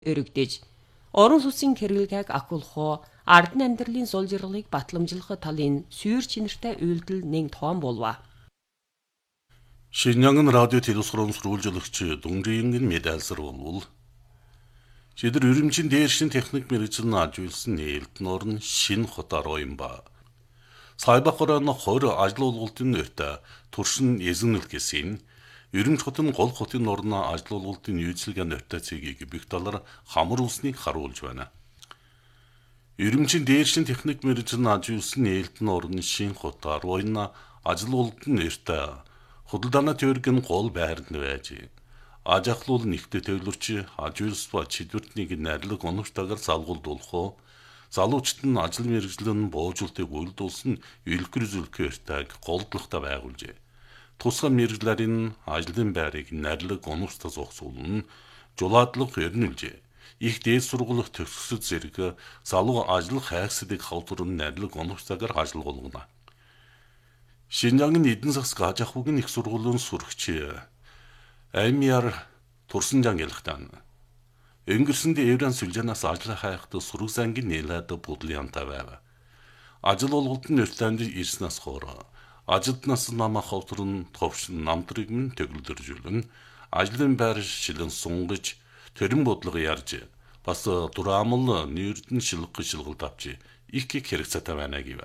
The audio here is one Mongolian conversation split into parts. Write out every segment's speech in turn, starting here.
өргөдөж орон сүнсийн хэрэглэгийг агуулхоо ардны амьдралын сул жиргалыг батламжлах талын сүйр чинэртэй үйлдэл нэг тоон болва. Шинжянган радио телевизорын сурвалжлагч Дунгрийн медальсар болвол шийдэр өрөмжийн дээршин техник мэргэжил ажуулсан нээлтэн орн шин хот ароин ба сайбахорон хор ажил олголтын өртө туршин эзэнэл гэсэн өрөмж хотын гол хотын орн ажил олголтын үйлчилгээний өртө цэгийг бих талаар хамар улсныг харуулж байна. Өрөмжийн дээршин техник мэргэжил ажуулсан нээлтэн орн шин хот ароин ажил олголтын өртө худалдааны төвөргөн гол байранд байж ажахлуул нэгтэ төвлөрч ажуулс ба чидвэртнийг найрлаг оновчтойгоор залгуулдуулах залуучд нь ажил мэргэжлэн боожуултыг үйлдүүлсэн элхэр зүлхээртайг голдлохтой байгуулжээ. Тусгай мэргэжлэрийн ажлын байрыг найрлаг оновчтой зогсуулн жулаадлах өрнүүлжээ. Их дээд сургуулах төгсгөд зэрэг залуу ажил хайгсдыг хавтурн найрлаг оновчтойгоор ажиллуулна. Шинжянган эдийн засаг ажахугийн их сургуулийн сурагч Аймяр Турсанжан ялхтан өнгөрсөнд Евран сүлжээнээс ажил хайхад сураг зангийн нээлээд бодлоянтай байв. Ажил олголтын өртөнд ирснээс хойш ажилтнаас намаа хавтурн товшин намтрыг мөн төглөдөржүүлэн ажлын байр шилэн сунгаж төрийн бодлого ярьж бас дураамал нэрдэн шилгэх шилгэлт авч их хэрэгцээтэй байна гэв.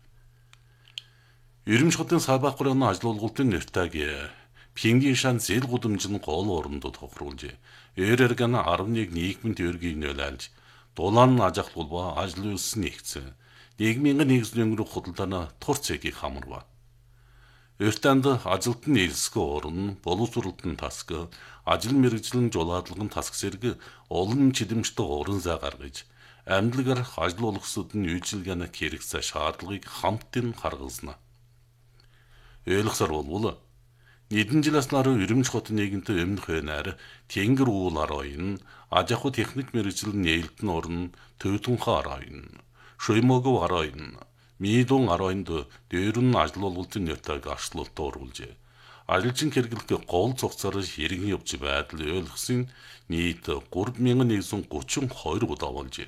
Өрөмж хотын сайбахгарын ажил олголтын нэртэйг Пингийн шан зэл гудамжин гол орондод тохируулжээ. Эрэргэн 11 нийгмийн төвөргийг нөлөөлж, дулаан ажахлуул ба ажил үйлс нэгцэн. Нийгмийн нэгслэн рүү худалдааны тур цэгийг хамарва. Өртөнд ажилтны элсгөө орн, боловсролтын тасг, ажил мэргэжлэн жулаадлагын тасг зэрэг олон чидэмжтэй орон зай гаргаж, амьдлагаар ажил олгосод нь үйлчилгээний хэрэгцээ шаардлагыг хамтдын харгалзна. Ойлгосоор болвол Эдэн жилээс наруу өрөмж хотын нийгэмтэй өмнөх байнаар тэнгэр уул ароин, ажаху техник мэргэжил нээлтэн орн, төвтөнхөө ароин, шуймогов ароин, мидун ароинд дээрэн ажил олголтын нэртэйг арчлуулт оруулжээ. Ажилчин хэрэглэх гол цогцоор хэрэгэн явж байдал ойлгосон нийт 3132 удаа болжээ.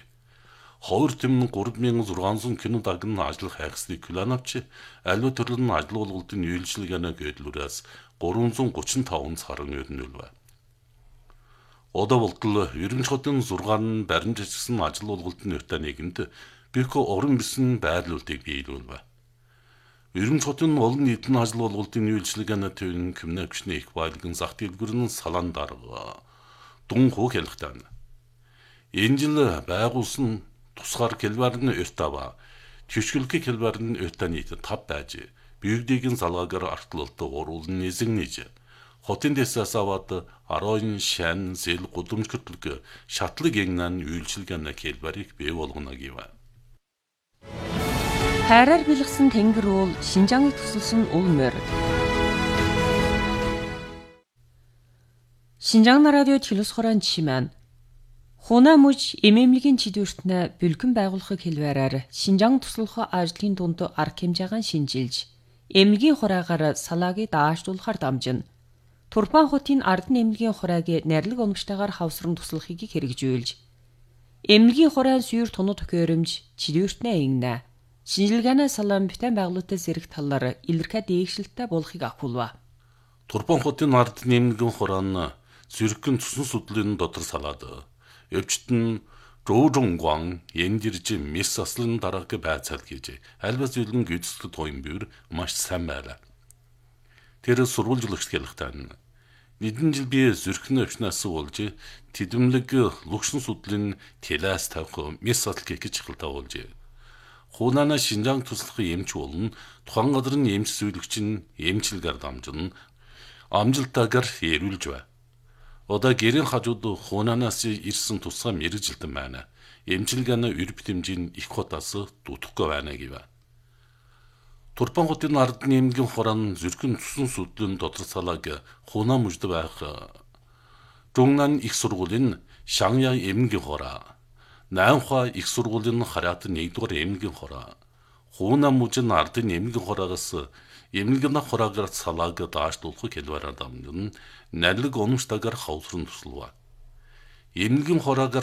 3600 кино дагн ажил хайхсыг план авч аливаа төрлийн ажил олголтын үйлчилгээний гэдлүүрээс 335 сарын өрнөлв. Одоо болтол өрөмж хотын 6 баримт ажигсан ажил олголтын өртөө нийгэмд бэх орон бисэн байрлуултыг биелүүлв. Өрөмж хотын олон нийтийн ажил олголтын үйлчилгээний төвийн коммуникашны их байлгын зах дэлгүүрийн салаан дарга Дун Ху хэлхтэн. Энэ жил байгуулсан тусгаар келбарын өртөө төшгөлгийн келбарын өртөө нийт 5 байж бүйгдийн залгаагаар артлалтад оруулан эзэгнэж хотын дэсээс аваад 10 шан зэл гудамж хөтлөг шатлаг ягнан үйлчилгээний келбарыг бий болгоно гэв. Хайраар бэлгсэн тэнгэр уул Шинжаангыг төсөлсөн ул морь. Шинжаан радио телевизорын жишмэн Хуна муж эмэмлэгийн чидвэртнэ бүлгэн байгуулахыг хэлбэрээр Шинжаан туслах ажлын дунд арга хэмжээгээ шинжилж эмнэлгийн хураагаар салаагийг даашлуулахар дамжин Турпан хотын ардны эмнэлгийн хурааг найрлаг оновчтойгоор хавсран туслахыг хэрэгжүүлж эмнэлгийн хураан сүйр тунууд төхөөрөмж чидвэртнэ ингэнэ шинжилгээний салаан битэн байгуулалтын зэрэг талаар илэрхий дээгшилттэй болохыг агуулва. Турпан хотын ардны эмнэлгийн хураан зүрхэн цусан судлалын дотор салаад өвчтөн Жоожонгван ендирж мис аслын дараагийн байцаал гэж альва зүйлэн гүйцэтгэл тойм бивэр маш сайн байлаа. Тэр сурвалжлагч хэлэхтэн нэгэн жил би зүрхний өвчнөөс уулж тэдэмлэг лugшин судлалын телаас тавих мис асл гэж хэлдэг болж. Хунана Шинжаан туслахын эмч болон тухайн газрын эмч зөвлөгч нь эмчилгээр дамжин амжилттайгаар эрүүлж байна. Одоо гэрийн хажууд Хунанаас ирсэн тусгай мэргэжилтэн байна. Эмчилгээний өрб хэмжээ их хотоос дутхгүй байна гэв. Турпан хотын ардны эмнэлгийн хураан зүрхэн цусан судлалын дотор салааг Хуна мужид байх Жунгнан их сургуулийн Шангяа эмнэлгийн хураа, Наанхуа их сургуулийн Хараат 1-р эмнэлгийн хураа, Хуна мужийн ардны эмнэлгийн хураагаас эмнэлгийн хураагаар салааг даашлуулах хэлбэрээр дамжин найрлаг оновчтойгоор хавсран туслав. эмнэлгийн хураагаар